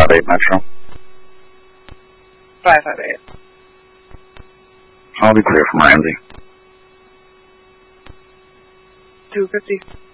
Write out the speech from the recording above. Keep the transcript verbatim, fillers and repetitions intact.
five eight Metro. five five eight. I'll be clear from Ramsey. two fifty.